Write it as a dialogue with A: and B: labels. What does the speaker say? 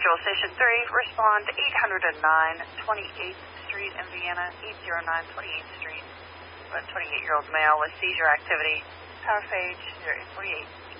A: Schedule Station 3, respond 809 28th Street in Vienna, 809 28th Street. A 28-year-old male with seizure activity, power phage 0848.